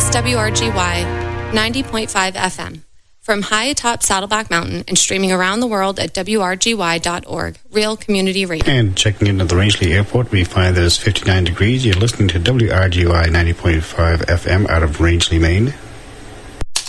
WRGY 90.5 FM. From high atop Saddleback Mountain and streaming around the world at WRGY.org, Real Community Radio. And checking into the Rangeley Airport, we find that it's 59 degrees. You're listening to WRGY 90.5 FM out of Rangeley, Maine.